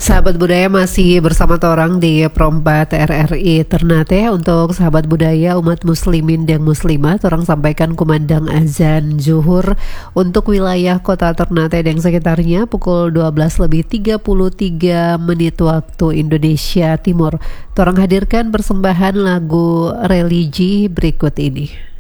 Sahabat budaya masih bersama torang di Prompat RRI Ternate. Untuk sahabat budaya umat muslimin dan muslimat, orang sampaikan kumandang azan zuhur untuk wilayah kota Ternate dan sekitarnya pukul 12:33 waktu Indonesia Timur. Torang hadirkan persembahan lagu religi berikut ini.